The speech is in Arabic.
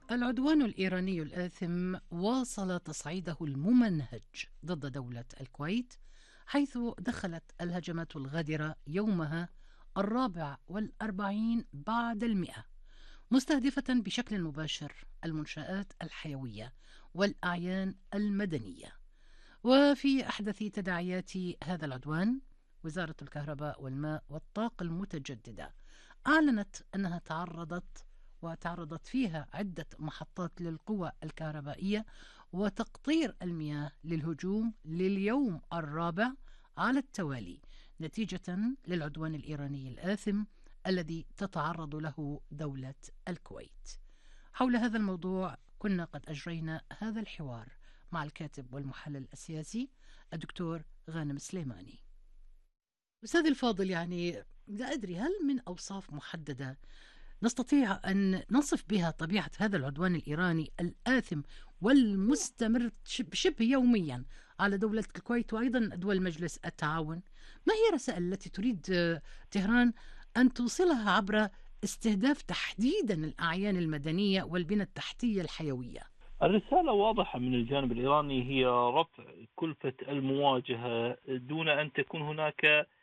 العدوان الإيراني الآثم واصل تصعيده الممنهج ضد دولة الكويت، حيث دخلت الهجمات الغادرة يومها 44 بعد 100، مستهدفة بشكل مباشر المنشآت الحيوية والأعيان المدنية. وفي أحدث تداعيات هذا العدوان، وزارة الكهرباء والماء والطاقة المتجددة أعلنت أنها تعرضت فيها عدة محطات للقوى الكهربائية وتقطير المياه للهجوم لليوم الرابع على التوالي، نتيجة للعدوان الإيراني الآثم الذي تتعرض له دولة الكويت. حول هذا الموضوع كنا قد أجرينا هذا الحوار مع الكاتب والمحلل السياسي الدكتور غانم سليماني. أستاذ الفاضل، يعني لا أدري هل من أوصاف محددة نستطيع أن نصف بها طبيعة هذا العدوان الإيراني الآثم والمستمر شبه يوميا على دولة الكويت وأيضا دول مجلس التعاون؟ ما هي الرسائل التي تريد طهران أن توصلها عبر استهداف تحديدا الأعيان المدنية والبنى التحتية الحيوية؟ الرسالة واضحة من الجانب الإيراني، هي رفع كلفة المواجهة دون أن تكون هناك